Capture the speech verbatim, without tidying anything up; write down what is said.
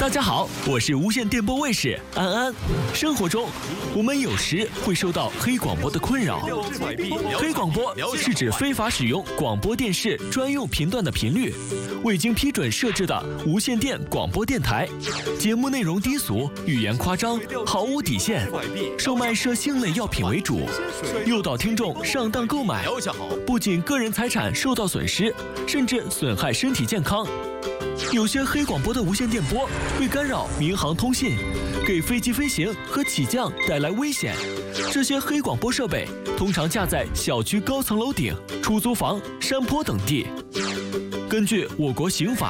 大家好，我是无线电波卫士安安。生活中，我们有时会受到黑广播的困扰。黑广播是指非法使用广播电视专用频段的频率，未经批准设置的无线电广播电台，节目内容低俗，语言夸张，毫无底线，售卖涉性类药品为主，诱导听众上当购买，不仅个人财产受到损失，甚至损害身体健康。有些黑广播的无线电波会干扰民航通信，给飞机飞行和起降带来危险。这些黑广播设备通常架在小区高层楼顶、出租房、山坡等地。根据我国刑法